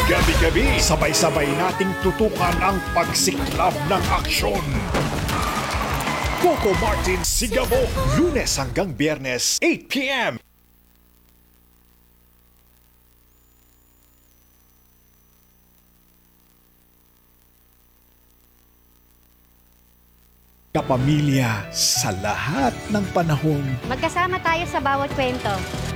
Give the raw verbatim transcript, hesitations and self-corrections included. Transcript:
Gabi-gabi, sabay-sabay nating tutukan ang pagsiklab ng aksyon. Coco Martin Sigabo, Lunes hanggang Biyernes, eight p m Kapamilya sa lahat ng panahon. Magkasama tayo sa bawat kwento.